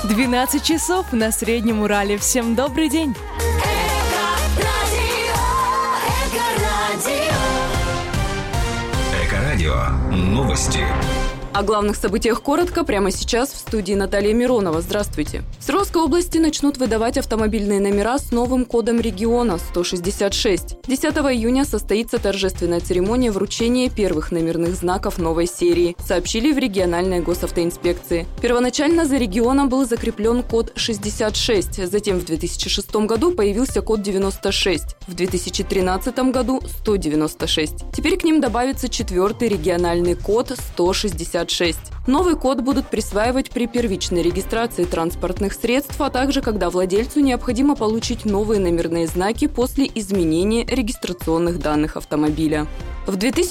12 часов на Среднем Урале. Всем добрый день. Эко-радио. Новости. О главных событиях коротко прямо сейчас в студии Наталья Миронова. Здравствуйте. В Свердловской области начнут выдавать автомобильные номера с новым кодом региона 166. 10 июня состоится торжественная церемония вручения первых номерных знаков новой серии, сообщили в региональной госавтоинспекции. Первоначально за регионом был закреплен код 66, затем в 2006 году появился код 96, в 2013 году 196. Теперь к ним добавится четвертый региональный код 166. Новый код будут присваивать при первичной регистрации транспортных средств, а также когда владельцу необходимо получить новые номерные знаки после изменения регистрационных данных автомобиля. В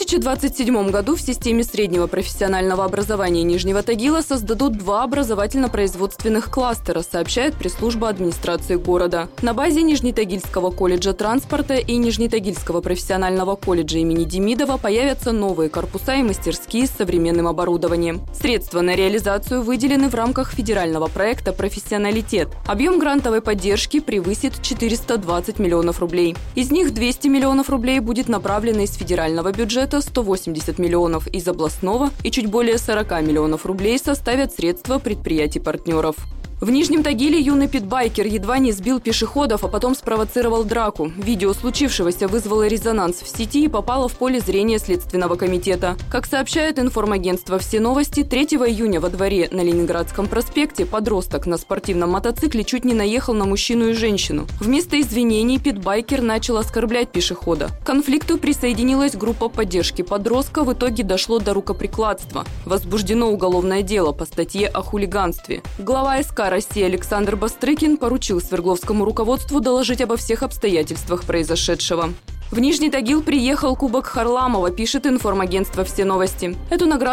2027 году в системе среднего профессионального образования Нижнего Тагила создадут 2 образовательно-производственных кластера, сообщает пресс-служба администрации города. На базе Нижнетагильского колледжа транспорта и Нижнетагильского профессионального колледжа имени Демидова появятся новые корпуса и мастерские с современным оборудованием. Средства на реализацию выделены в рамках федерального проекта «Профессионалитет». Объем грантовой поддержки превысит 420 миллионов рублей. Из них 200 миллионов рублей будет направлено из федерального бюджета, 180 миллионов из областного и чуть более 40 миллионов рублей составят средства предприятий-партнеров. В Нижнем Тагиле юный питбайкер едва не сбил пешеходов, а потом спровоцировал драку. Видео случившегося вызвало резонанс в сети и попало в поле зрения Следственного комитета. Как сообщает информагентство «Все новости», 3 июня во дворе на Ленинградском проспекте подросток на спортивном мотоцикле чуть не наехал на мужчину и женщину. Вместо извинений питбайкер начал оскорблять пешехода. К конфликту присоединилась группа поддержки подростка, в итоге дошло до рукоприкладства. Возбуждено уголовное дело по статье о хулиганстве. Глава СК России Александр Бастрыкин поручил Свердловскому руководству доложить обо всех обстоятельствах произошедшего. В Нижний Тагил приехал Кубок Харламова, пишет информагентство «Все новости». Эту награду